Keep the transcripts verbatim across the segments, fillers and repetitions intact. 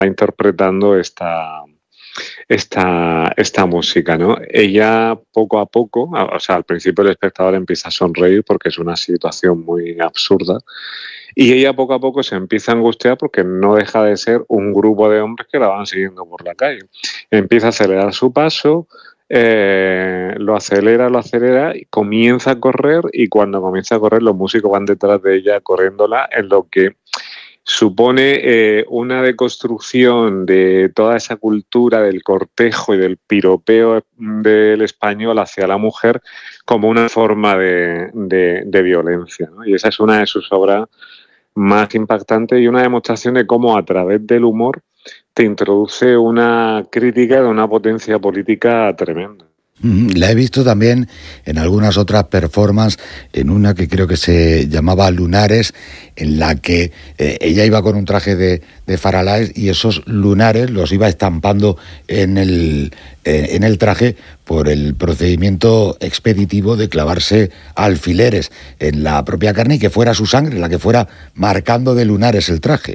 interpretando esta, esta, esta música, ¿no? Ella poco a poco, o sea, al principio el espectador empieza a sonreír porque es una situación muy absurda, y ella poco a poco se empieza a angustiar porque no deja de ser un grupo de hombres que la van siguiendo por la calle. Empieza a acelerar su paso, eh, lo acelera, lo acelera, y comienza a correr, y cuando comienza a correr los músicos van detrás de ella corriéndola, en lo que supone eh, una deconstrucción de toda esa cultura del cortejo y del piropeo del español hacia la mujer como una forma de, de, de violencia, ¿no? Y esa es una de sus obras más impactantes y una demostración de cómo a través del humor te introduce una crítica de una potencia política tremenda. La he visto también en algunas otras performances, en una que creo que se llamaba Lunares, en la que eh, ella iba con un traje de, de Faralaes y esos lunares los iba estampando en el, eh, en el traje por el procedimiento expeditivo de clavarse alfileres en la propia carne y que fuera su sangre la que fuera marcando de lunares el traje.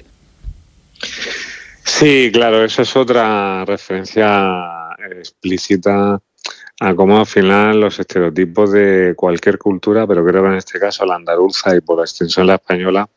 Sí, claro, eso es otra referencia explícita a cómo al final los estereotipos de cualquier cultura, pero creo que en este caso la andaluza y por extensión la española,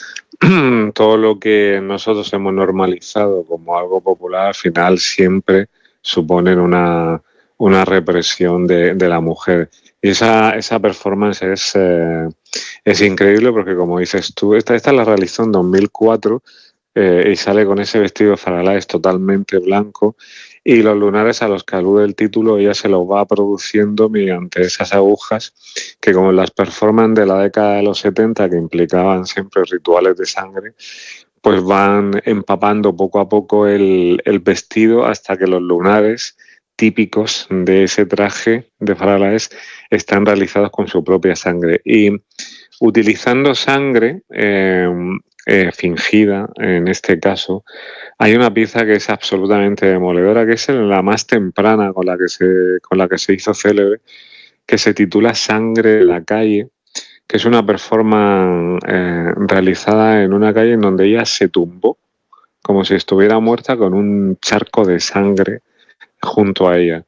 todo lo que nosotros hemos normalizado como algo popular, al final siempre suponen una, una represión de, de la mujer. Y esa, esa performance es, eh, es increíble porque, como dices tú, esta, esta la realizó en dos mil cuatro eh, y sale con ese vestido de Faralaes totalmente blanco, y los lunares a los que alude el título ella se los va produciendo mediante esas agujas que, como en las performances de la década de los setenta, que implicaban siempre rituales de sangre, pues van empapando poco a poco el, el vestido hasta que los lunares típicos de ese traje de Faralaes están realizados con su propia sangre. Y utilizando sangre eh, eh, fingida, en este caso, hay una pieza que es absolutamente demoledora, que es la más temprana con la que se, con la que se hizo célebre, que se titula Sangre en la calle, que es una performance eh, realizada en una calle en donde ella se tumbó, como si estuviera muerta, con un charco de sangre junto a ella.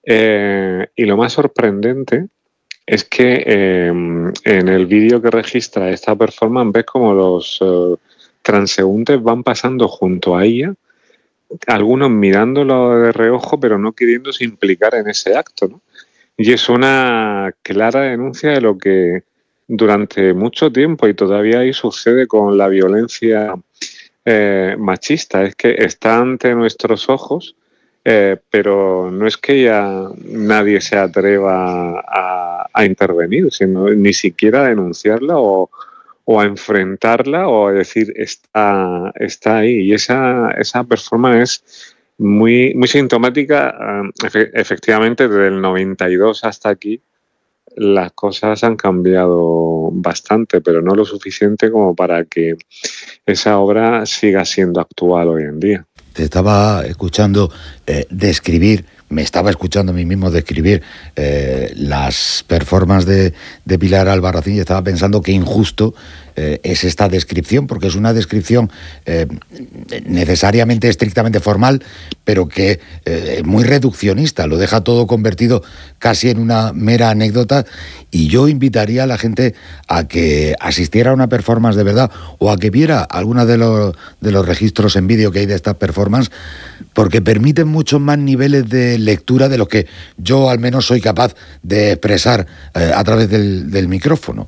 Eh, y lo más sorprendente es que eh, en el vídeo que registra esta performance ves como los eh, transeúntes van pasando junto a ella, algunos mirándolo de reojo pero no queriéndose implicar en ese acto, ¿no? Y es una clara denuncia de lo que durante mucho tiempo y todavía ahí sucede con la violencia eh, machista. Es que está ante nuestros ojos, eh, pero no es que ya nadie se atreva a, a intervenir, sino ni siquiera a denunciarla o, o a enfrentarla o a decir está, está ahí. Y esa, esa performance es muy, muy sintomática. Efe, efectivamente, desde el noventa y dos hasta aquí las cosas han cambiado bastante, pero no lo suficiente como para que esa obra siga siendo actual hoy en día. Te estaba escuchando eh, describir, me estaba escuchando a mí mismo describir eh, las performances de, de Pilar Albarracín y estaba pensando qué injusto eh, es esta descripción, porque es una descripción eh, necesariamente estrictamente formal, pero que eh, es muy reduccionista, lo deja todo convertido casi en una mera anécdota. Y yo invitaría a la gente a que asistiera a una performance de verdad o a que viera alguna de los, de los registros en vídeo que hay de estas performances, porque permiten muchos más niveles de lectura de lo que yo al menos soy capaz de expresar eh, a través del, del micrófono.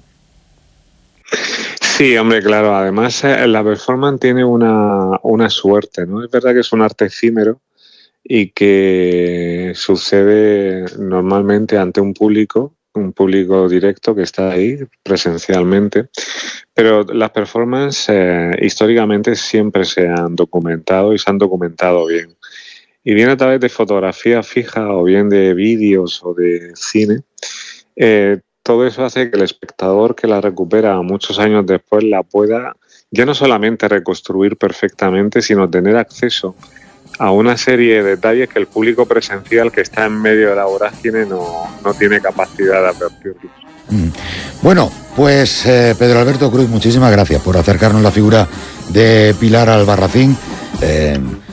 Sí, hombre, claro. Además, eh, la performance tiene una, una suerte, ¿no? Es verdad que es un arte efímero y que sucede normalmente ante un público, un público directo que está ahí presencialmente, pero las performances eh, históricamente siempre se han documentado y se han documentado bien. Y bien a través de fotografía fija o bien de vídeos o de cine, eh, todo eso hace que el espectador que la recupera muchos años después la pueda ya no solamente reconstruir perfectamente, sino tener acceso a una serie de detalles que el público presencial que está en medio de la vorágine no, no tiene capacidad de advertir. Mm. Bueno, pues eh, Pedro Alberto Cruz, muchísimas gracias por acercarnos la figura de Pilar Albarracín. Eh,